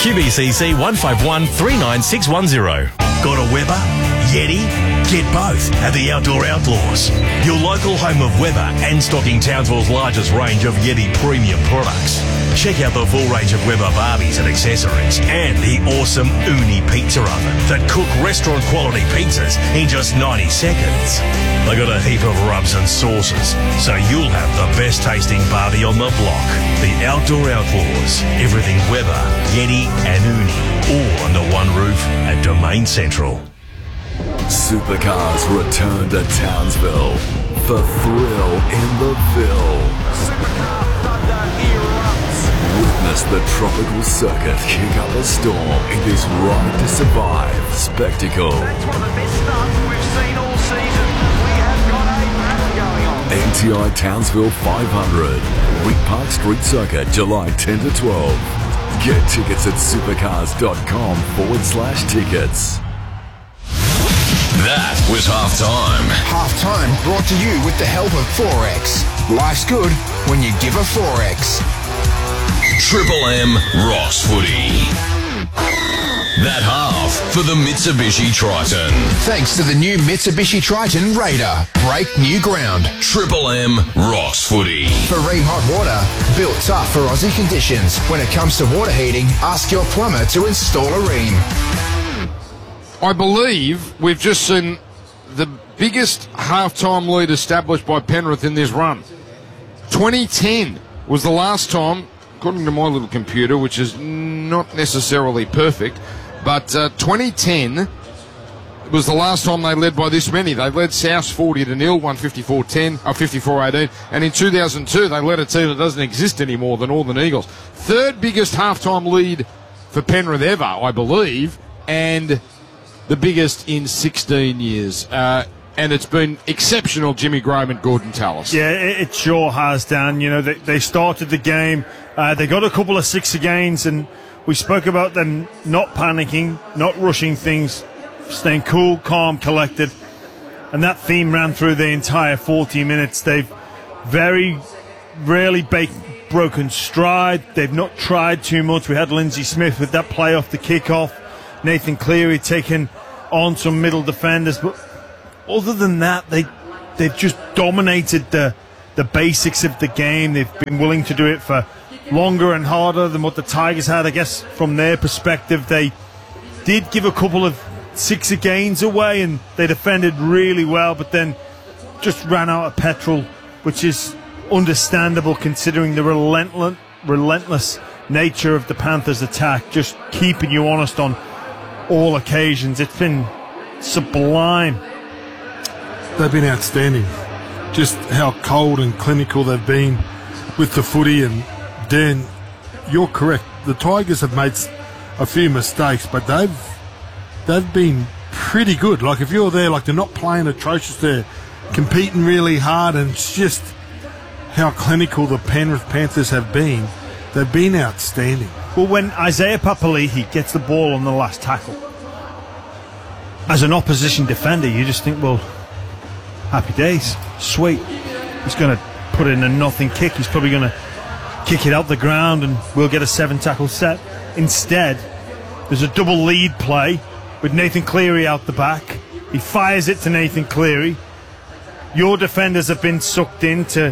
QBCC 151 39610. Got a Weber? Yeti? Get both at the Outdoor Outlaws, your local home of Weber and stocking Townsville's largest range of Yeti premium products. Check out the full range of Weber Barbies and accessories and the awesome Uni pizza oven that cook restaurant quality pizzas in just 90 seconds. They got a heap of rubs and sauces, so you'll have the best tasting Barbie on the block. The Outdoor Outlaws, everything Weber, Yeti and Uni, all under one roof at Domain Central. Supercars return to Townsville for thrill in the Ville. Witness the tropical circuit kick up a storm in this Ride to Survive spectacle. That's one of the best starts we've seen all season. We have got a battle going on. NTI Townsville 500, Rick Park Street Circuit, July 10 to 12. Get tickets at supercars.com/tickets. That was halftime. Halftime brought to you with the help of Forex. Life's good when you give a Forex. Triple M Ross Footy. That half for the Mitsubishi Triton. Thanks to the new Mitsubishi Triton Raider. Break new ground. Triple M Ross Footy. For Ream Hot Water, built tough for Aussie conditions. When it comes to water heating, ask your plumber to install a Ream. I believe we've just seen the biggest half-time lead established by Penrith in this run. 2010 was the last time, according to my little computer, which is not necessarily perfect, but 2010 was the last time they led by this many. They led South 40-0, won 54-10, 54-18, and in 2002 they led a team that doesn't exist anymore, the Northern Eagles. Third biggest half-time lead for Penrith ever, I believe, and the biggest in 16 years. And it's been exceptional, Jimmy Graham and Gordon Tallis. Yeah, it sure has, Dan. You know, they started the game. They got a couple of sixer gains, and we spoke about them not panicking, not rushing things, staying cool, calm, collected. And that theme ran through the entire 40 minutes. They've very rarely broken stride. They've not tried too much. We had Lindsay Smith with that play off the kickoff. Nathan Cleary taking on some middle defenders, but other than that, they've just dominated the basics of the game. They've been willing to do it for longer and harder than what the Tigers had. I guess from their perspective, they did give a couple of sixer gains away, and they defended really well, but then just ran out of petrol, which is understandable considering the relentless nature of the Panthers' attack, just keeping you honest on all occasions. It's been sublime. They've been outstanding. Just how cold and clinical they've been with the footy. And Dan, you're correct. The Tigers have made a few mistakes, but they've been pretty good. Like, if you're there, like, they're not playing atrocious. They're competing really hard, and it's just how clinical the Penrith Panthers have been. They've been outstanding. Well, when Isaiah Papali'i gets the ball on the last tackle, as an opposition defender, you just think, well, happy days, sweet. He's going to put in a nothing kick. He's probably going to kick it out the ground and we'll get a 7-tackle set. Instead, there's a double lead play with Nathan Cleary out the back. He fires it to Nathan Cleary. Your defenders have been sucked in to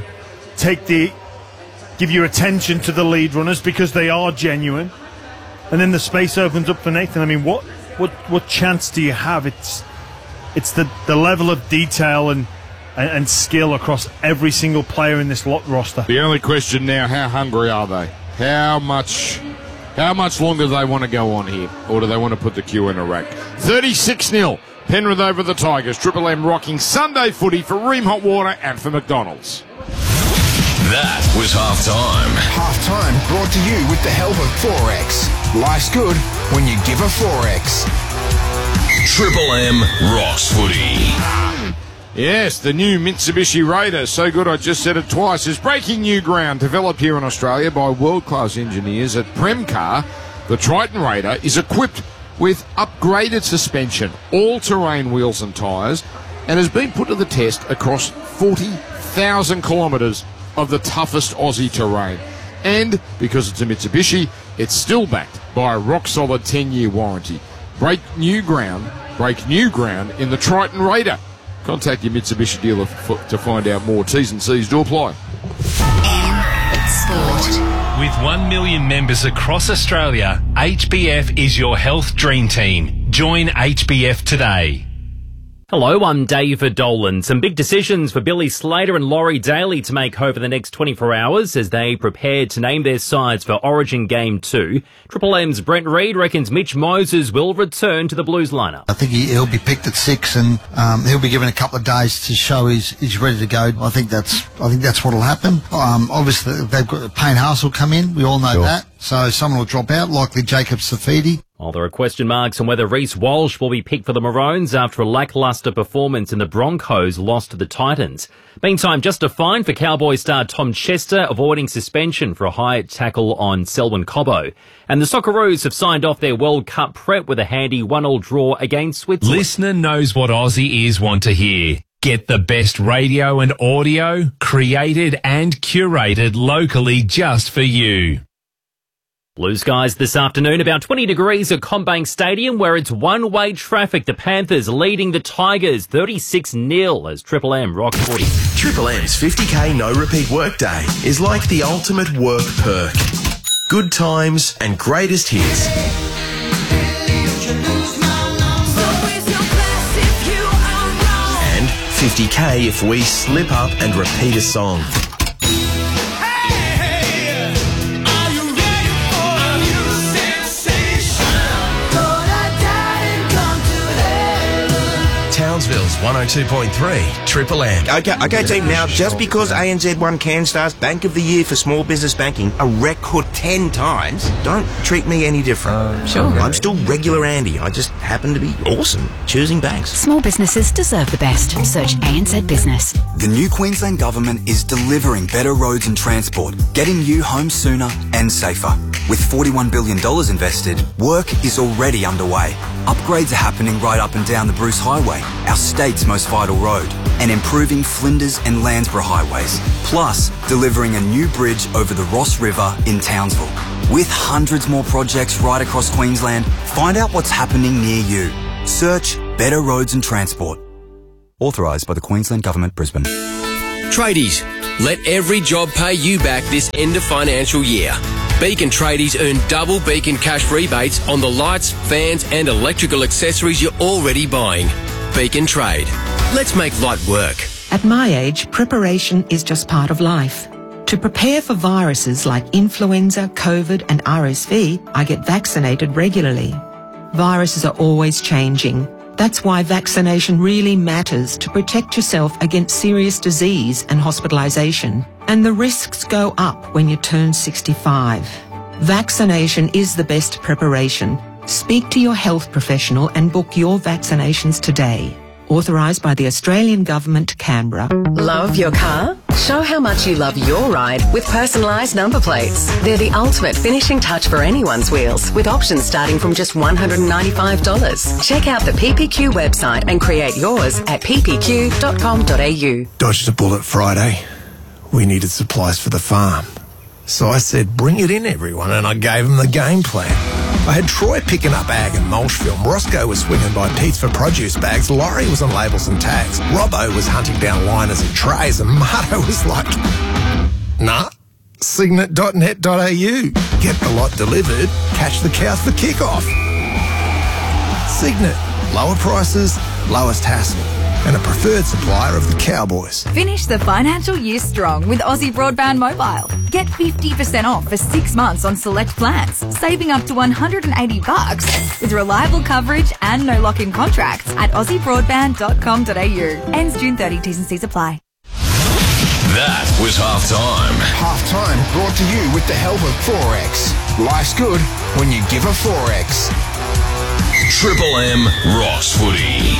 give your attention to the lead runners because they are genuine, and then the space opens up for Nathan. I mean, what chance do you have? It's the level of detail and skill across every single player in this roster. The only question now: how hungry are they? How much longer do they want to go on here, or do they want to put the queue in a rack? 36-0, Penrith over the Tigers. Triple M rocking Sunday footy for Ream Hot Water and for McDonald's. That was halftime. Halftime brought to you with the help of Forex. Life's good when you give a Forex. Triple M Ross Footy. Yes, the new Mitsubishi Raider, so good I just said it twice, is breaking new ground. Developed here in Australia by world-class engineers at Premcar, the Triton Raider is equipped with upgraded suspension, all-terrain wheels and tyres, and has been put to the test across 40,000 kilometres of the toughest Aussie terrain. And because it's a Mitsubishi, it's still backed by a rock-solid 10-year warranty. Break new ground in the Triton Raider. Contact your Mitsubishi dealer to find out more. T's and C's do apply. With 1 million members across Australia, HBF is your health dream team. Join HBF today. Hello, I'm David Dolan. Some big decisions for Billy Slater and Laurie Daly to make over the next 24 hours as they prepare to name their sides for Origin Game 2. Triple M's Brent Reid reckons Mitch Moses will return to the Blues lineup. I think he'll be picked at 6 and he'll be given a couple of days to show he's ready to go. I think that's what'll happen. Obviously, they've got Payne Haas will come in. We all know that. So someone will drop out, likely Jacob Safidi. While there are question marks on whether Reece Walsh will be picked for the Maroons after a lacklustre performance in the Broncos lost to the Titans. Meantime, just a fine for Cowboys star Tom Chester avoiding suspension for a high tackle on Selwyn Cobbo. And the Socceroos have signed off their World Cup prep with a handy 1-1 draw against Switzerland. Listener knows what Aussie ears want to hear. Get the best radio and audio created and curated locally just for you. Blue skies this afternoon, about 20 degrees at CommBank Stadium where it's one-way traffic. The Panthers leading the Tigers 36-0 as Triple M rock 40. Triple M's 50k no repeat workday is like the ultimate work perk. Good times and greatest hits. And 50k if we slip up and repeat a song. Townsville's 102.3 Triple M. Okay, team. Now, just because ANZ won CanStar's Bank of the Year for small business banking a record 10 times, don't treat me any different. Sure. I'm still regular Andy. I just happen to be awesome choosing banks. Small businesses deserve the best. Search ANZ Business. The new Queensland Government is delivering better roads and transport, getting you home sooner and safer. With $41 billion invested, work is already underway. Upgrades are happening right up and down the Bruce Highway, our state's most vital road, and improving Flinders and Landsborough highways, plus delivering a new bridge over the Ross River in Townsville. With hundreds more projects right across Queensland, find out what's happening near you. Search Better Roads and Transport. Authorised by the Queensland Government, Brisbane. Tradies, let every job pay you back this end of financial year. Beacon Tradies earn double Beacon cash rebates on the lights, fans and electrical accessories you're already buying. Beacon Trade. Let's make light work. At my age, preparation is just part of life. To prepare for viruses like influenza, COVID and RSV, I get vaccinated regularly. Viruses are always changing. That's why vaccination really matters to protect yourself against serious disease and hospitalisation. And the risks go up when you turn 65. Vaccination is the best preparation. Speak to your health professional and book your vaccinations today. Authorised by the Australian Government, Canberra. Love your car? Show how much you love your ride with personalised number plates. They're the ultimate finishing touch for anyone's wheels, with options starting from just $195. Check out the PPQ website and create yours at ppq.com.au. Dodged a bullet Friday. We needed supplies for the farm. So I said, bring it in, everyone, and I gave them the game plan. I had Troy picking up ag and mulch film. Roscoe was swinging by Pete's for produce bags. Laurie was on labels and tags. Robbo was hunting down liners and trays. And Marto was like, nah, Signet.net.au. Get the lot delivered. Catch the cows for kickoff. Signet. Lower prices, lowest hassle. And a preferred supplier of the Cowboys. Finish the financial year strong with Aussie Broadband Mobile. Get 50% off for 6 months on select plans, saving up to $180 with reliable coverage and no lock-in contracts at aussiebroadband.com.au. Ends June 30. T's and C's apply. That was halftime. Halftime brought to you with the help of Forex. Life's good when you give a Forex. Triple M Ross Footy.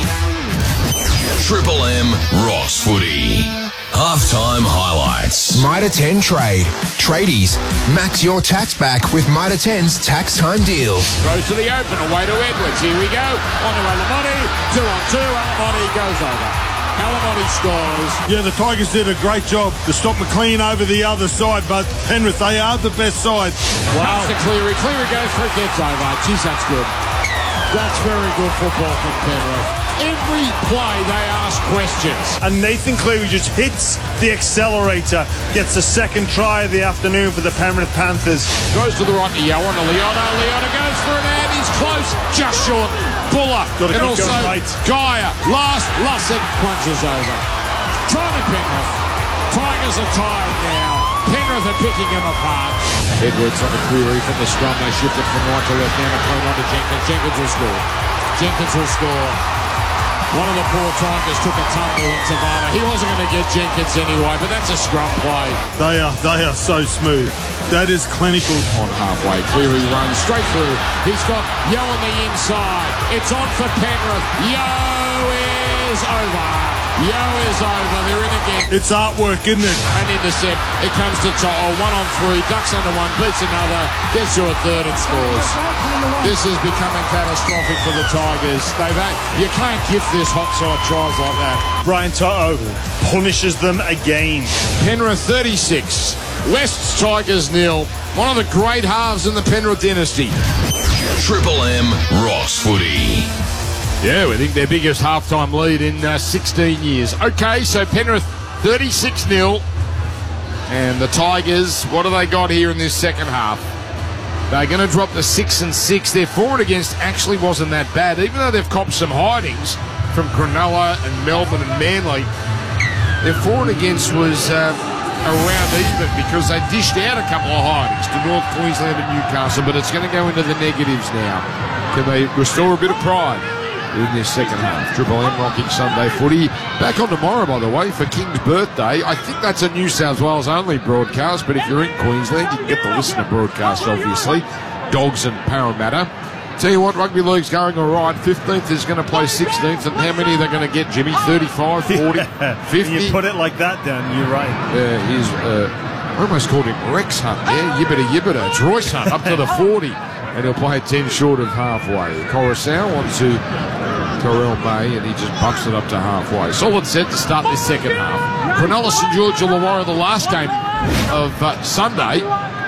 Triple M Ross Footy. Halftime highlights. Mitre 10 Trade. Tradies, max your tax back with Mitre 10's tax time deal. Throws to the open, away to Edwards. Here we go. On to Alamoni. 2 on 2. Alamoni goes over. Alamotti scores. Yeah, the Tigers did a great job to stop McLean over the other side, but Penrith, they are the best side. Wow. Comes to Cleary. Cleary goes for it, gets over. Jeez, that's good. That's very good football from Penrith. Every play they ask questions. And Nathan Cleary just hits the accelerator, gets the second try of the afternoon for the Penrith Panthers. Goes to the right to Yowan to Leona. Leona goes for an ad. He's close, just short. Buller. And also right. Geyer. Last, Lussick punches over. Try to Penrith. Tigers are tired now. Penrith are picking him apart. Edwards on the Cleary from the scrum. They shift it from right to left. Now McLean on to Jenkins. Jenkins will score. Jenkins will score. One of the poor Tigers took a tumble in Savannah. He wasn't going to get Jenkins anyway, but that's a scrum play. They are so smooth. That is clinical. On halfway, Cleary runs straight through. He's got Yo on the inside. It's on for Penrith. Yo is over. Yo is over. They're in again. It's artwork, isn't it? And intercept. It comes to To'o. 1 on 3. Ducks under one. Beats another. Gets to a third and scores. This is becoming catastrophic for the Tigers. You can't give this hot side tries like that. Brian To'o punishes them again. Penrith 36. West's Tigers 0. One of the great halves in the Penrith dynasty. Triple M Ross Footy. Yeah, we think their biggest halftime lead in 16 years. Okay, so Penrith 36-0. And the Tigers, what do they got here in this second half? They're going to drop to 6-6. Their forward against actually wasn't that bad, even though they've copped some hidings from Cronulla and Melbourne and Manly. Their forward against was around even because they dished out a couple of hidings to North Queensland and Newcastle, but it's going to go into the negatives now. Can they restore a bit of pride in this second half? Triple M rocking Sunday footy. Back on tomorrow, by the way, for King's birthday. I think that's a New South Wales only broadcast, but if you're in Queensland, you can get the listener broadcast, obviously. Dogs and Parramatta. Tell you what, rugby league's going all right. 15th is going to play 16th, and how many are they going to get, Jimmy? 35, 40, 50? You put it like that, Dan, you're right. I almost called him Rex Hunt there. Yibbita. It's Royce Hunt up to the 40. And he'll play 10 short of halfway. Coruscant onto Terrell May, and he just bumps it up to halfway. Solid set to start this second half. Cronulla St George Illawarra, the last game of Sunday.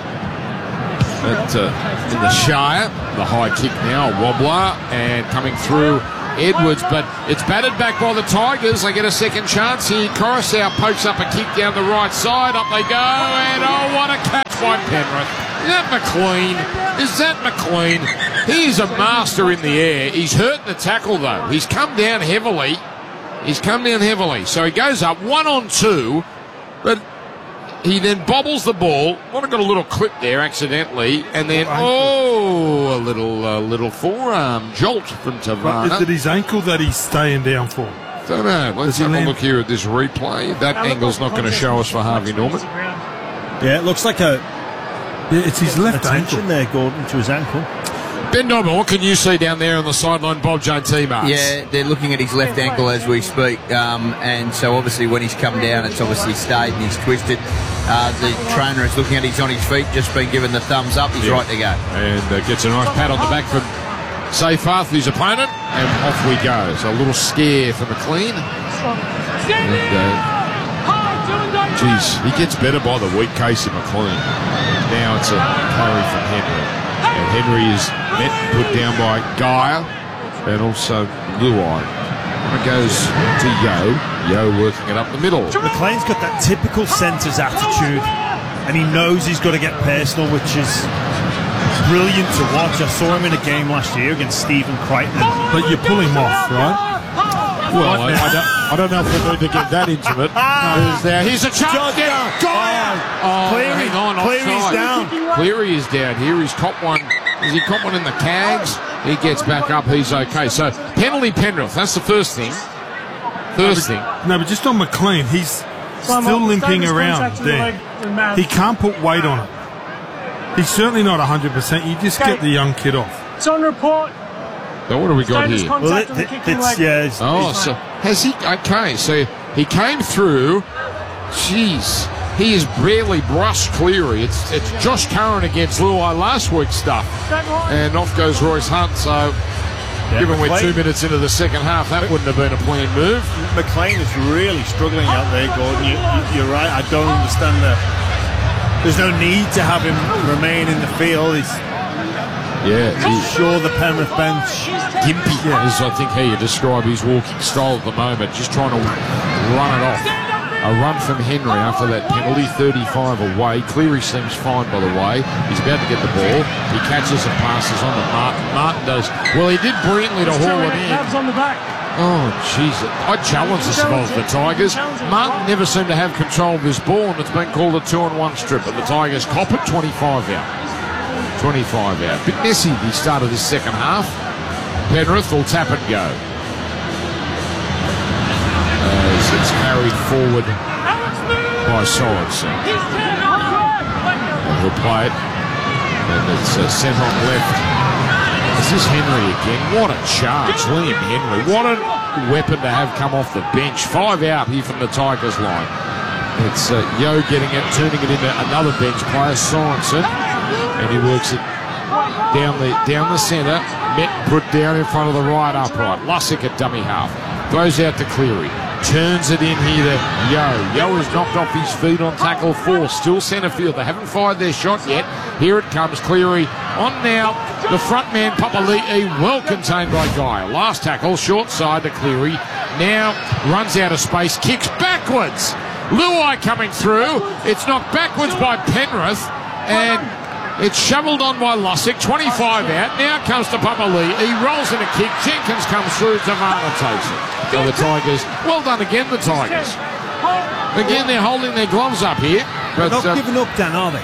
In the Shire, the high kick now, a wobbler, and coming through Edwards, but it's batted back by the Tigers. They get a second chance here. Coruscant pokes up a kick down the right side. Up they go, and oh, what a catch by Penrith. Is that McLean? He is a master in the air. He's hurt the tackle, though. He's come down heavily. So he goes up 1 on 2, but he then bobbles the ball. Might have got a little clip there accidentally, and then a little forearm jolt from Tavana. Is it his ankle that he's staying down for? Don't know. Let's have a look here at this replay. That angle's not going to show us for Harvey Norman. Yeah, it looks like it's his left ankle there, Gordon, to his ankle. Ben Dobbin, what can you see down there on the sideline, Bob Jones-T-Mars? Yeah, they're looking at his left ankle as we speak, and so obviously when he's come down, it's obviously stayed and he's twisted. The trainer is looking at he's on his feet, just been given the thumbs up, he's right to go. And gets a nice pat on the back from Seyfarth, his opponent, and off we go. So a little scare for McLean. Geez, he gets better by the week, Casey McLean. Now it's a carry from Henry. And Henry is met and put down by Geyer and also Luai. It goes to Yo working it up the middle. McLean's got that typical centre's attitude, and he knows he's got to get personal, which is brilliant to watch. I saw him in a game last year against Stephen Crichton. But you pull him off, right? Well, I don't know if we need to get that intimate. Here's a chance. Cleary's down. Cleary is down here. He's caught one. Has he caught one in the Cags? He gets back up. He's okay. So penalty Penrith. That's the first thing. No, but just on McLean, he's still limping around there. He can't put weight on it. He's certainly not 100%. You just get the young kid off. It's on report. So what have we got here? Well, so has he? Okay, so he came through. Jeez, he has barely brushed Cleary. It's Josh Curran against Luai last week's stuff, and off goes Royce Hunt. So Given we're 2 minutes into the second half, that wouldn't have been a planned move. McLean is really struggling out there, Gordon. You're right. I don't understand that. There's no need to have him remain in the field. I'm sure the Penrith bench. Gimpy is, I think, how you describe his walking style at the moment. Just trying to run it off. A run from Henry after that penalty, 35 away. Cleary seems fine, by the way. He's about to get the ball. He catches and passes on to Martin. Martin does. Well, he did brilliantly to haul it in. Oh, jeez. I challenge this of the Tigers. Martin never seemed to have control of his ball, and it's been called a 2-on-1 strip. But the Tigers cop it, 25 out. 25 out. Bit messy the start of this second half. Penrith will tap and go. As it's carried forward by Sorensen. He'll play it. And it's sent on left. This is Henry again. What a charge, Liam Henry. What a weapon to have come off the bench. 5 out here from the Tigers line. It's Yo getting it, turning it into another bench player, Sorensen. And he works it down the centre. Met put down in front of the right upright. Lussick at dummy half. Throws out to Cleary. Turns it in here to Yo. Yo has knocked off his feet on tackle 4. Still centre field. They haven't fired their shot yet. Here it comes. Cleary on now. The front man, Papali'i, well contained by Guy. Last tackle, short side to Cleary. Now runs out of space. Kicks backwards. Luai coming through. It's knocked backwards by Penrith. And it's shoveled on by Lussick. 25 out. Now comes to Papali'i. He rolls in a kick. Jenkins comes through. Tavana takes it. So the Tigers, well done again, the Tigers. Again, they're holding their gloves up here. But they're not giving up, Dan, are they?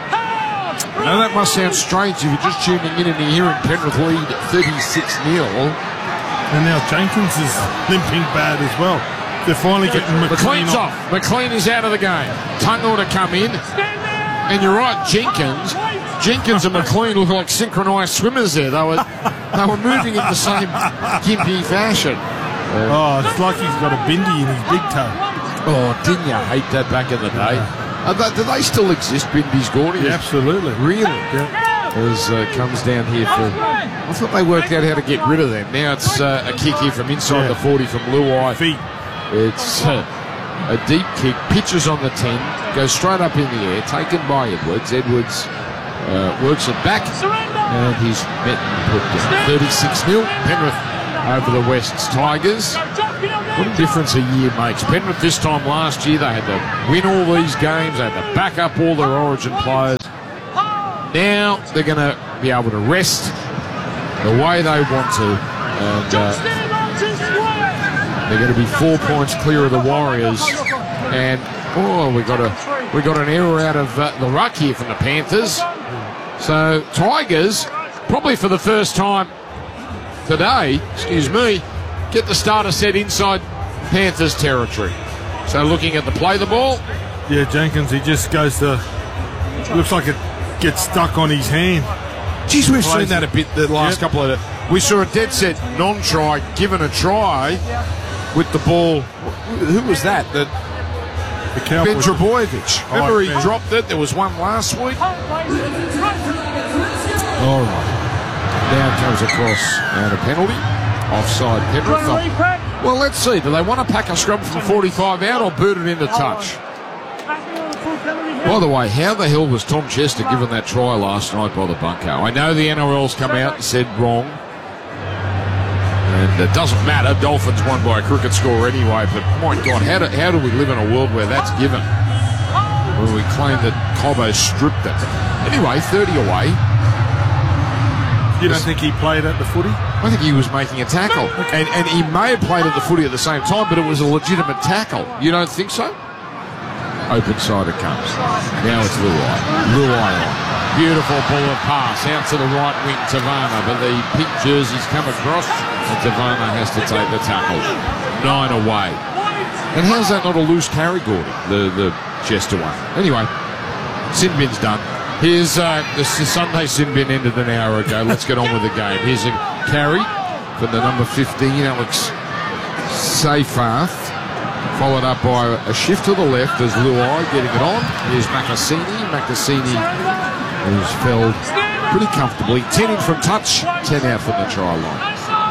Now that must sound strange if you're just tuning in and you're hearing Penrith lead 36-0. And now Jenkins is limping bad as well. They're finally getting McLean's off. McLean is out of the game. Tungo to come in. And you're right, Jenkins and McLean look like synchronised swimmers there. They were moving in the same gimpy fashion. It's like he's got a bindi in his big toe. Oh, didn't you hate that back in the day? Do they still exist, bindies, Gordy? Yeah, absolutely. Really? Yeah. As comes down here for... I thought they worked out how to get rid of them. Now it's a kick here from inside the 40 from Luai. Feet. It's a deep kick, pitches on the 10, goes straight up in the air, taken by Edwards. Edwards works it back, and he's met and put down. 36-0, Penrith over the West's Tigers. What a difference a year makes. Penrith this time last year, they had to win all these games, they had to back up all their origin players. Now they're going to be able to rest the way they want to, and they're going to be 4 points clear of the Warriors. And we got an error out of the ruck here from the Panthers. So Tigers, probably for the first time today, get the starter set inside Panthers territory. So looking at the play the ball. Yeah, Jenkins, he just goes to... Looks like it gets stuck on his hand. Geez, we've seen that a bit the last couple of... We saw a dead set non-try given a try with the ball. Who was that? Ben Trebojevic. Remember he dropped it? There was one last week. All right. Now comes across and a penalty. Offside Penrith. Well, let's see. Do they want to pack a scrub from 45 out or boot it into touch? By the way, how the hell was Tom Chester given that try last night by the bunker? I know the NRL's come out and said wrong. And it doesn't matter. Dolphins won by a cricket score anyway. But, my God, how do we live in a world where that's given? Where we claim that Cobbo stripped it. Anyway, 30 away. You don't think he played at the footy? I think he was making a tackle. And he may have played at the footy at the same time, but it was a legitimate tackle. You don't think so? Open side it comes. Now it's Luai. Luai on. Beautiful bullet pass out to the right wing, Tavana. But the pink jerseys come across, and Tavana has to take the tackle. 9 away. And how's that not a loose carry, Gordy? The Chester one. Anyway, sin bin's done. Here's the Sunday sin bin ended an hour ago. Let's get on with the game. Here's a carry for the number 15, Alex Seyfarth. Followed up by a shift to the left as Luai getting it on. Here's Makassini. Makassini who's felled pretty comfortably. 10 in from touch, 10 out from the try line.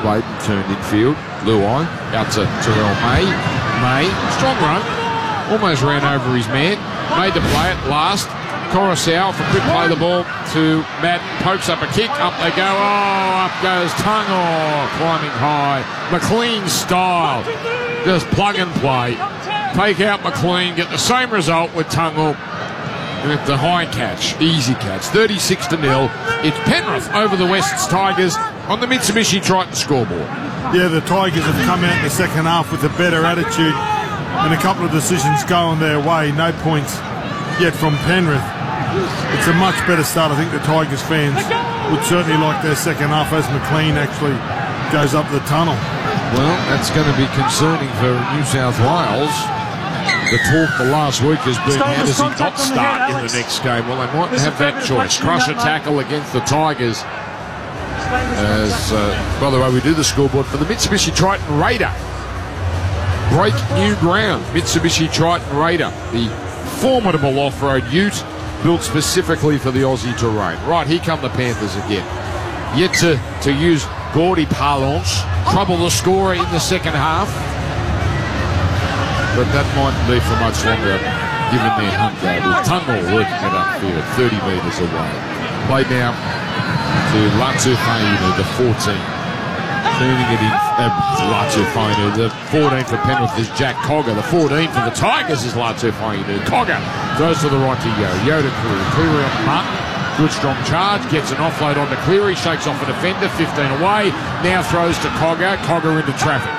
Baden turned infield. Luai out to Terrell May. May, strong run. Almost ran over his man. Made the play at last. Coruscant for quick play the ball to Madden. Pokes up a kick. Up they go. Oh, up goes Tungle. Climbing high. McLean style. Just plug and play. Take out McLean. Get the same result with Tungle. With the high catch. Easy catch. 36-0. It's Penrith over the West's Tigers on the Mitsubishi Triton scoreboard. Yeah, the Tigers have come out in the second half with a better attitude and a couple of decisions going their way. No points yet from Penrith. It's a much better start. I think the Tigers fans would certainly like their second half as McLean actually goes up the tunnel. Well, that's going to be concerning for New South Wales. The talk the last week has been, how does he not start in the next game? Well, they might have that choice. Crush a tackle against the Tigers. As, by the way, we do the scoreboard for the Mitsubishi Triton Raider. Break new ground. Mitsubishi Triton Raider, the formidable off-road ute built specifically for the Aussie terrain. Right, here come the Panthers again. Yet to use gaudy parlance, trouble the scorer in the second half. But that mightn't be for much longer, given their hunt there. With Tungle working it upfield, 30 metres away. Play now to Latu Fainu, the 14. Turning it in, Latu Fainu. The 14 for Penrith is Jack Cogger. The 14 for the Tigers is Latu Fainu. Cogger goes to the right to Yo. Yo to Cleary. Cleary on the mark. Good strong charge. Gets an offload onto Cleary. Shakes off a defender. 15 away. Now throws to Cogger. Cogger into traffic.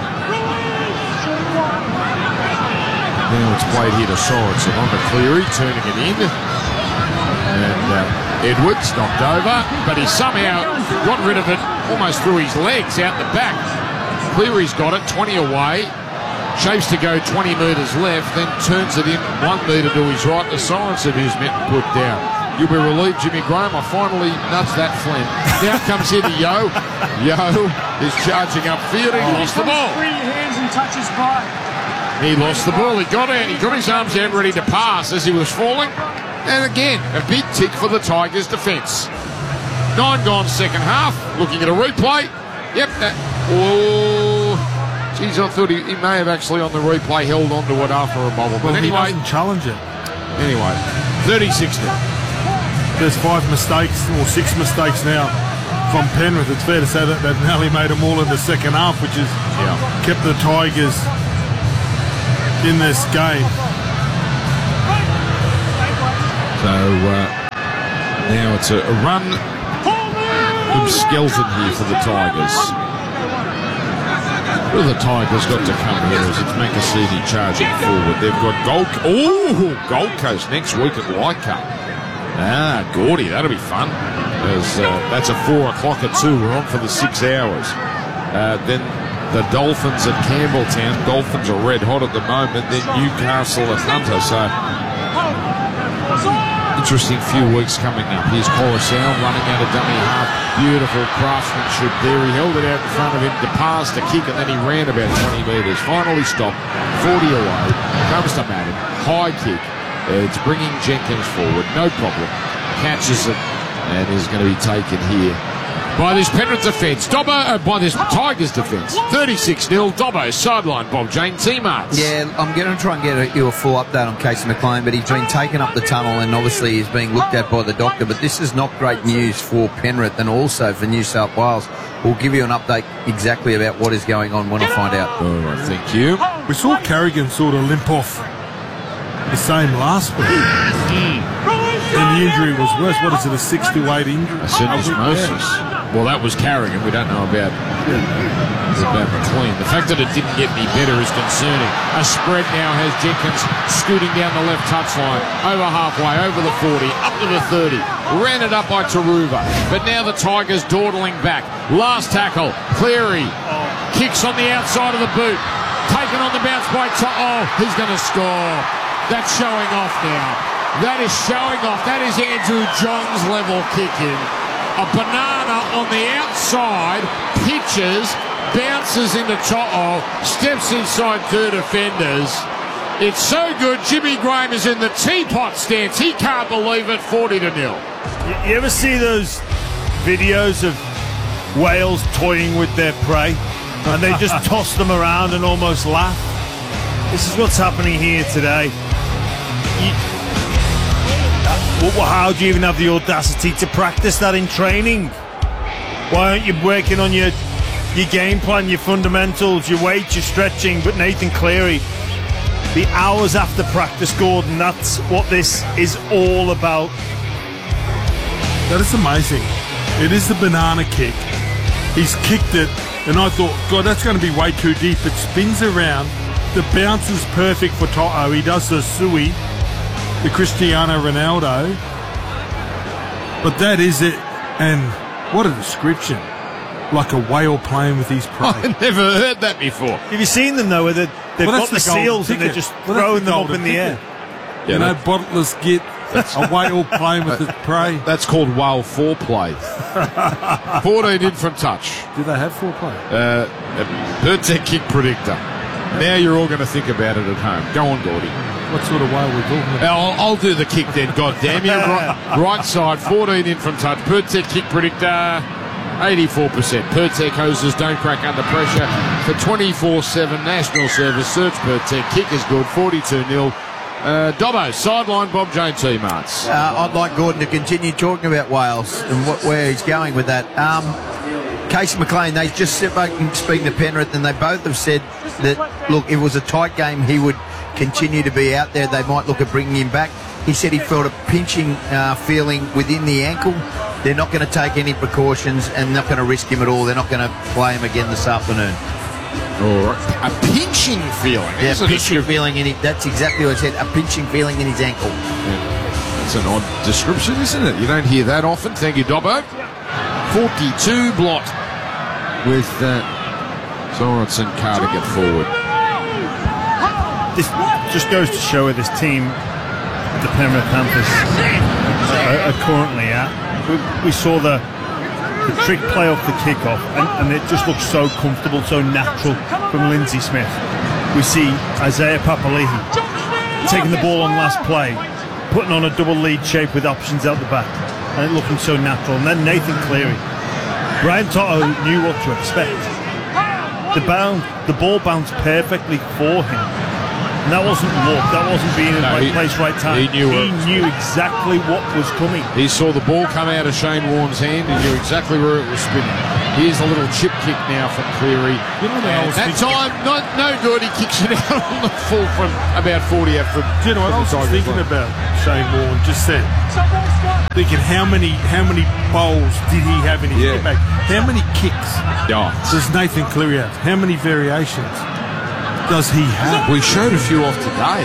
Now it's played here to Sorensen on to Cleary, turning it in. And Edwards knocked over, but he somehow got rid of it almost through his legs out the back. Cleary's got it, 20 away. Shapes to go 20 metres left, then turns it in 1 metre to his right to Sorensen, who's meant to put down. You'll be relieved, Jimmy Graham. I finally nuts that Flynn. Now comes here to Yo. Yo is charging upfield. He lost the ball. Free hands and touches by. He lost the ball. He got out. He got his arms out ready to pass as he was falling. And again, a big tick for the Tigers' defence. 9 gone second half. Looking at a replay. Yep. Oh, geez, I thought he may have actually on the replay held on to it after a bobble. But anyway, he doesn't challenge it. Anyway, 36 now. There's 5 mistakes or 6 mistakes now from Penrith. It's fair to say that they've nearly made them all in the second half, which has kept the Tigers in this game. So now it's a run from Skelton here for the Tigers. Well, the Tigers got to come here as it's Mancasini charging forward. They've got Gold Coast next week at Leichhardt. Gordy, that'll be fun. That's a 4 o'clock at 2. We're on for the 6 hours. Then the Dolphins at Campbelltown. Dolphins are red hot at the moment. Then Newcastle at Hunter. So interesting few weeks coming up. Here's Coruscant running out of dummy half. Beautiful craftsmanship there. He held it out in front of him to pass the kick, and then he ran about 20 metres. Finally stopped. 40 away. Comes to Madden. High kick. It's bringing Jenkins forward. No problem. Catches it and is going to be taken here by this Penrith defence. By this Tigers defence. 36-0. Dobbo sideline. Bob Jane T-Marts. Yeah, I'm going to try and get you a full update on Casey McLean, but he's been taken up the tunnel and obviously is being looked at by the doctor. But this is not great news for Penrith and also for New South Wales. We'll give you an update exactly about what is going on when I find out. All right, thank you. We saw Carrigan sort of limp off the same last week. And the injury was worse. What is it, a 6 to 8 injury? A syndesmosis. Well, that was Carrigan. We don't know about McLean. The fact that it didn't get any better is concerning. A spread now has Jenkins scooting down the left touchline. Over halfway, over the 40, up to the 30. Ran it up by Taruva. But now the Tigers dawdling back. Last tackle. Cleary kicks on the outside of the boot. Taken on the bounce by he's going to score. That's showing off now. That is showing off. That is Andrew Johns level kicking. A banana on the outside, pitches, bounces into To'o, steps inside 2 defenders. It's so good. Jimmy Graham is in the teapot stance. He can't believe it. 40-0. You ever see those videos of whales toying with their prey, and they just toss them around and almost laugh. This is what's happening here today. How do you even have the audacity to practice that in training? Why aren't you working on your game plan, your fundamentals, your weight, your stretching? But Nathan Cleary, the hours after practice, Gordon, that's what this is all about. That is amazing. It is the banana kick. He's kicked it, and I thought, God, that's going to be way too deep. It spins around. The bounce is perfect for Toto. He does the Sui, the Cristiano Ronaldo. But that is it. And what a description. Like a whale playing with his prey. I never heard that before. Have you seen them, though, where they've got the seals and they're just throwing them up in the air? You know, bottlers get a whale playing with its prey. That's called whale foreplay. 14 in from touch. Do they have foreplay? Pertec kick predictor. Now you're all going to think about it at home. Go on, Gordy. What sort of whale are we talking about? I'll do the kick then, goddamn you. Right side, 14 in from touch. Pertec kick predictor, 84%. Pertec hoses don't crack under pressure. For 24/7 national service, search Pertec. Kick is good, 42-0. Dobbo, sideline, Bob Jane T-Marts. I'd like Gordon to continue talking about Wales and where he's going with that. Casey McLean, they just speaking to Penrith, and they both have said that, look, if it was a tight game, he would continue to be out there. They might look at bringing him back. He said he felt a pinching feeling within the ankle. They're not going to take any precautions and not going to risk him at all. They're not going to play him again this afternoon. All right. A pinching feeling. Yeah, pinching feeling in it. That's exactly what I said. A pinching feeling in his ankle. Yeah. That's an odd description, isn't it? You don't hear that often. Thank you, Dobbo. 42 blot with Sorensen Carter get forward. This just goes to show where this team, the Penrith Panthers, are currently at. We saw the trick play off the kickoff, and it just looks so comfortable, so natural from Lindsay Smith. We see Isaiah Papali'i taking the ball on last play, putting on a double lead shape with options out the back, and it looking so natural. And then Nathan Cleary. Brian Toto knew what to expect. The ball bounced perfectly for him. And that wasn't luck. That wasn't being in the right place, right time. He knew exactly what was coming. He saw the ball come out of Shane Warne's hand. He knew exactly where it was spinning. Here's a little chip kick now from Cleary. That time, no good. He kicks it out on the full from about 40 out from. Do you know what I was thinking about Shane Warne just then? Thinking how many bowls did he have in his head back? How many kicks does Nathan Cleary have? How many variations does he have? We showed a few off today.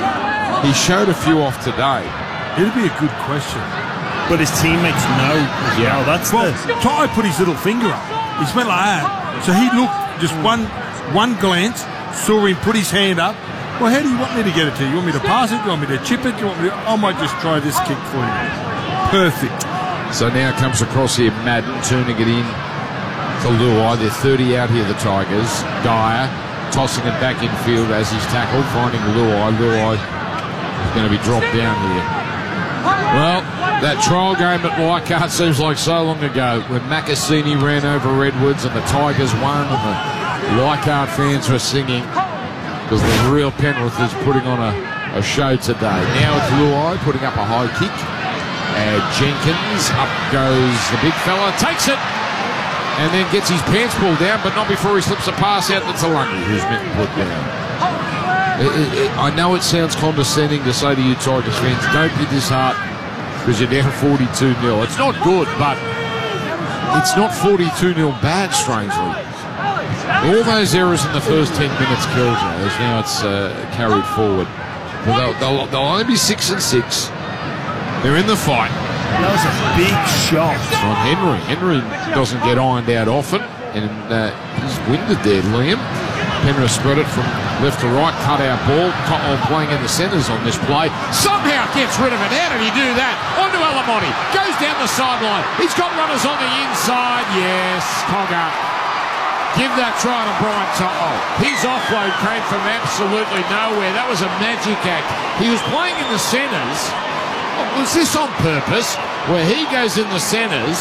It'd be a good question. But his teammates know as well. Ty put his little finger up. He's went like that. So he looked, just one glance, saw him put his hand up. Well, how do you want me to get it to you? You want me to pass it? You want me to chip it? I might just try this kick for you. Perfect. So now comes across here, Madden, turning it in to Luai. They're 30 out here, the Tigers. Dyer tossing it back in field as he's tackled, finding Luai. Luai is going to be dropped down here. Well, that trial game at Leichhardt seems like so long ago when Macassini ran over Edwards and the Tigers won and the Leichhardt fans were singing because the real Penrith is putting on a show today. Now it's Luai putting up a high kick. Jenkins, up goes the big fella, takes it and then gets his pants pulled down, but not before he slips a pass out to Talangi, who's meant to put down. I know it sounds condescending to say to you Tigers fans, don't be disheartened because you're down 42-0. It's not good, but it's not 42-0 bad, strangely. All those errors in the first 10 minutes killed you, as now it's carried forward. Well, they'll only be 6-6. They're in the fight. That was a big shot. On Henry. Henry doesn't get ironed out often, and he's winded there, Liam. Penrith spread it from left to right, cut out ball. Cotwell playing in the centres on this play. Somehow gets rid of it. How did he do that? On to Alamonte. Goes down the sideline. He's got runners on the inside. Yes, Cogger. Give that try to Brian Toto. His offload came from absolutely nowhere. That was a magic act. He was playing in the centres. Was this on purpose? Where he goes in the centres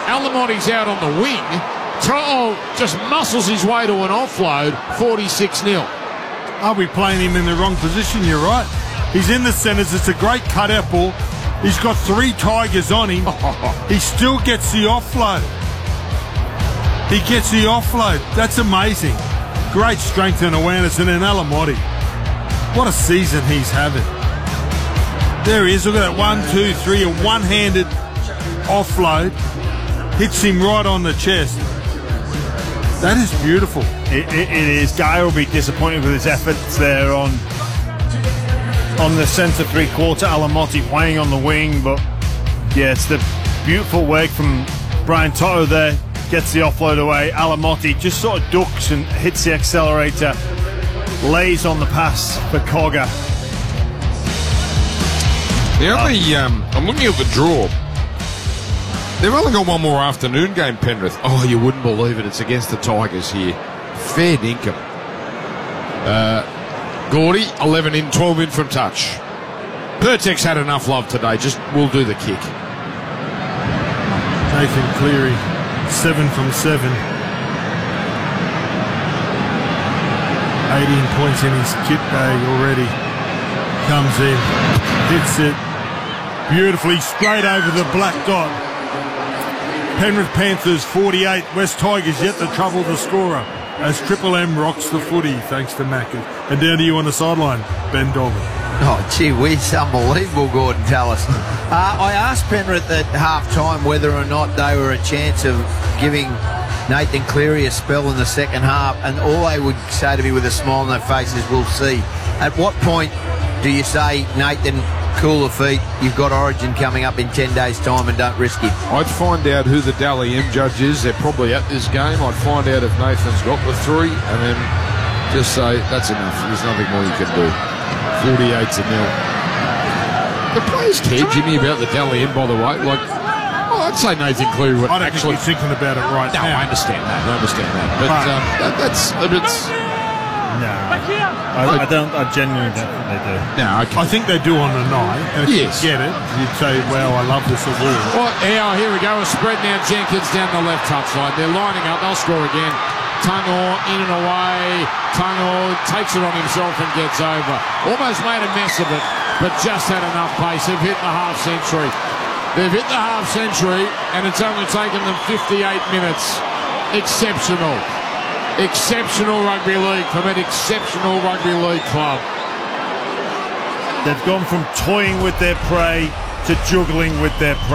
Alamotti's out on the wing. To'o just muscles his way to an offload. 46-0. Are we playing him in the wrong position? You're right. He's in the centres. It's a great cutout ball. He's got 3 Tigers on him. He still gets the offload. He gets the offload. That's amazing. Great strength and awareness. And then Alamotti. What a season he's having. There he is. Look at that. 1, 2, 3. A one-handed offload. Hits him right on the chest. That is beautiful. It is. Guy will be disappointed with his efforts there on the centre three-quarter. Alamotti playing on the wing, but yeah, it's the beautiful work from Brian To'o there. Gets the offload away. Alamotti just sort of ducks and hits the accelerator. Lays on the pass for Cogger. The only, I'm looking at the draw. They've only got one more afternoon game, Penrith. Oh, you wouldn't believe it. It's against the Tigers here. Fair dinkum. Gordy, 11 in, 12 in from touch. Pertex had enough love today. Just will do the kick. Nathan Cleary, 7 from 7. 18 points in his kit bag already. Comes in, hits it beautifully, straight over the black dot. Penrith Panthers 48, West Tigers yet to trouble the scorer as Triple M rocks the footy thanks to Macca. And down to you on the sideline, Ben Dolby. Oh, gee whiz, unbelievable, Gordon Tallis. I asked Penrith at half-time whether or not they were a chance of giving Nathan Cleary a spell in the second half, and all they would say to me with a smile on their faces, we'll see. At what point do you say, Nathan, cool the feet, you've got Origin coming up in 10 days' time and don't risk it? I'd find out who the Dally M judge is. They're probably at this game. I'd find out if Nathan's got the 3 and then just say, that's enough. There's nothing more you can do. 48-0. The players care, Jimmy, about the Dally M, by the way. Like, I'd say Nathan Cleary would I don't actually... think he's thinking about it right now. No, I understand that. But that's a bit... No, I don't. I genuinely don't think they do. No, okay. I think they do on the night. And if Yes. you get it, you'd say, well, I love this award. Well, here we go. A spread now. Jenkins down the left touchline. They're lining up. They'll score again. Tungor in and away. Tungor takes it on himself and gets over. Almost made a mess of it, but just had enough pace. They've hit the half century. They've hit the half century, and it's only taken them 58 minutes. Exceptional. Exceptional rugby league from an exceptional rugby league club. They've gone from toying with their prey to juggling with their prey.